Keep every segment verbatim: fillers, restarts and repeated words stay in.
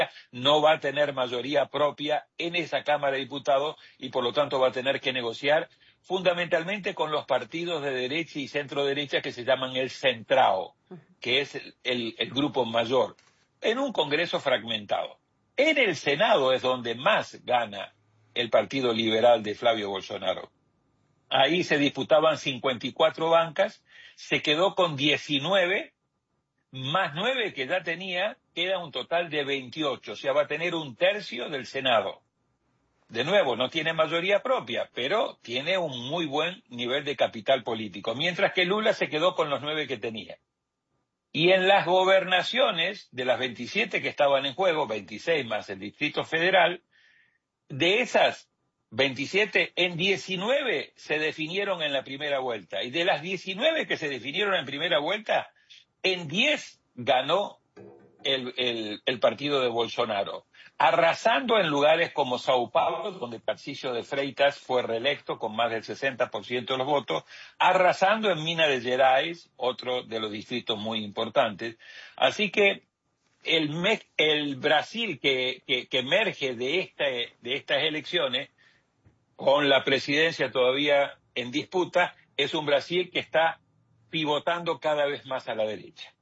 no va a tener mayoría propia en esa Cámara de Diputados y por lo tanto va a tener que negociar fundamentalmente con los partidos de derecha y centro derecha que se llaman el Centrao, que es el, el, el grupo mayor, en un Congreso fragmentado. En el Senado es donde más gana el Partido Liberal de Flavio Bolsonaro. Ahí se disputaban cincuenta y cuatro bancas, se quedó con diecinueve, más nueve que ya tenía, queda un total de veintiocho, o sea, va a tener un tercio del Senado. De nuevo, no tiene mayoría propia, pero tiene un muy buen nivel de capital político, mientras que Lula se quedó con los nueve que tenía. Y en las gobernaciones, de las veintisiete que estaban en juego, veintiséis más el Distrito Federal, de esas veintisiete, en diecinueve se definieron en la primera vuelta. Y de las diecinueve que se definieron en primera vuelta, en diez ganó el, el, el partido de Bolsonaro, arrasando en lugares como Sao Paulo, donde Tarcísio de Freitas fue reelecto con más del sesenta por ciento de los votos, arrasando en Minas Gerais, otro de los distritos muy importantes. Así que el, el Brasil que, que, que emerge de, este, de estas elecciones, con la presidencia todavía en disputa, es un Brasil que está pivotando cada vez más a la derecha.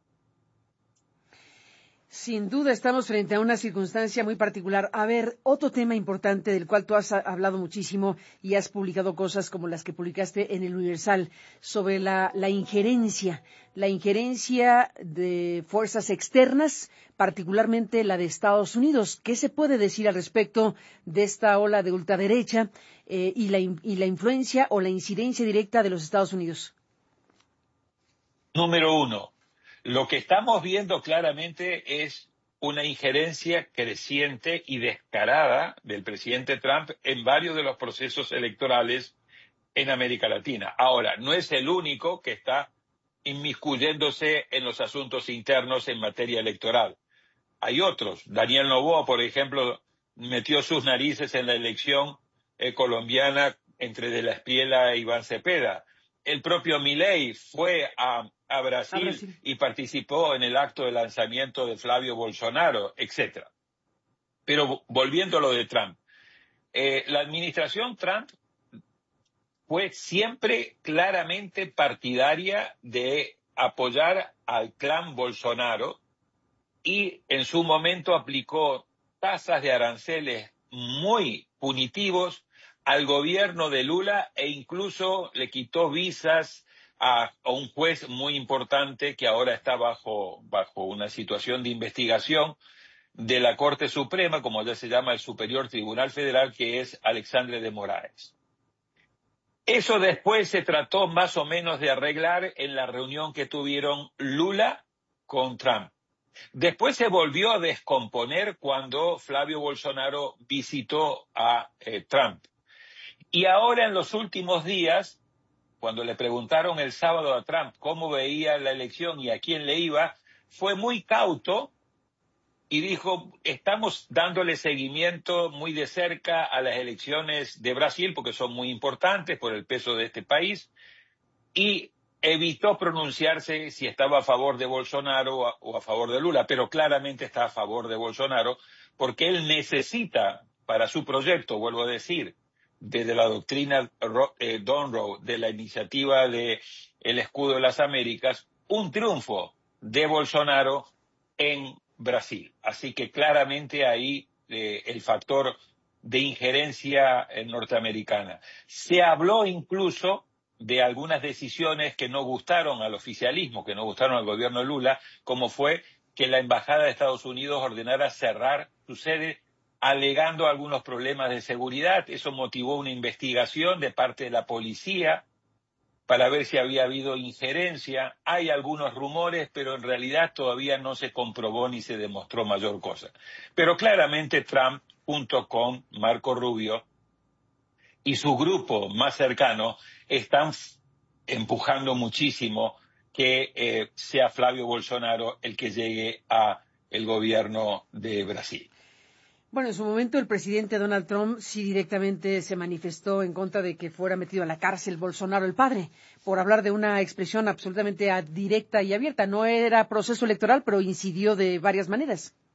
Sin duda estamos frente a una circunstancia muy particular. A ver, otro tema importante del cual tú has hablado muchísimo y has publicado cosas como las que publicaste en el Universal sobre la, la injerencia, la injerencia de fuerzas externas, particularmente la de Estados Unidos. ¿Qué se puede decir al respecto de esta ola de ultraderecha eh, y, la, y la influencia o la incidencia directa de los Estados Unidos? Número uno. Lo que estamos viendo claramente es una injerencia creciente y descarada del presidente Trump en varios de los procesos electorales en América Latina. Ahora, no es el único que está inmiscuyéndose en los asuntos internos en materia electoral. Hay otros. Daniel Noboa, por ejemplo, metió sus narices en la elección eh, colombiana entre De la Espriella e Iván Cepeda. El propio Milei fue a, a, Brasil, a Brasil y participó en el acto de lanzamiento de Flavio Bolsonaro, etcétera. Pero volviendo a lo de Trump, eh, la administración Trump fue siempre claramente partidaria de apoyar al clan Bolsonaro y en su momento aplicó tasas de aranceles muy punitivos al gobierno de Lula e incluso le quitó visas a, a un juez muy importante que ahora está bajo, bajo una situación de investigación de la Corte Suprema, como ya se llama el Superior Tribunal Federal, que es Alexandre de Moraes. Eso después se trató más o menos de arreglar en la reunión que tuvieron Lula con Trump. Después se volvió a descomponer cuando Flavio Bolsonaro visitó a eh, Trump. Y ahora en los últimos días, cuando le preguntaron el sábado a Trump cómo veía la elección y a quién le iba, fue muy cauto y dijo, estamos dándole seguimiento muy de cerca a las elecciones de Brasil porque son muy importantes por el peso de este país, y evitó pronunciarse si estaba a favor de Bolsonaro o a favor de Lula, pero claramente está a favor de Bolsonaro porque él necesita para su proyecto, vuelvo a decir, desde la doctrina eh, Donroe, de la iniciativa de el Escudo de las Américas, un triunfo de Bolsonaro en Brasil. Así que claramente ahí eh, el factor de injerencia eh, norteamericana. Se habló incluso de algunas decisiones que no gustaron al oficialismo, que no gustaron al gobierno de Lula, como fue que la Embajada de Estados Unidos ordenara cerrar su sede alegando algunos problemas de seguridad. Eso motivó una investigación de parte de la policía para ver si había habido injerencia. Hay algunos rumores, pero en realidad todavía no se comprobó ni se demostró mayor cosa. Pero claramente Trump, junto con Marco Rubio y su grupo más cercano, están empujando muchísimo que eh, sea Flavio Bolsonaro el que llegue a el gobierno de Brasil. Bueno, en su momento el presidente Donald Trump sí directamente se manifestó en contra de que fuera metido a la cárcel Bolsonaro el padre, por hablar de una expresión absolutamente directa y abierta. No era proceso electoral, pero incidió de varias maneras.